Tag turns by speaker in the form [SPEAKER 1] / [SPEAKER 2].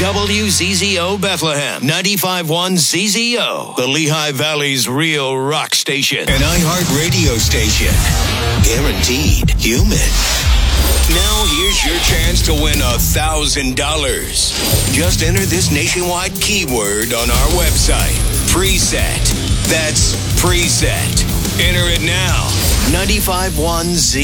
[SPEAKER 1] WZZO Bethlehem, 95.1 ZZO, the Lehigh Valley's real rock station. An iHeart radio station. Guaranteed human. Now here's your chance to win $1,000. Just enter this nationwide keyword on our website. Preset. That's preset. Enter it now. 95.1 Z.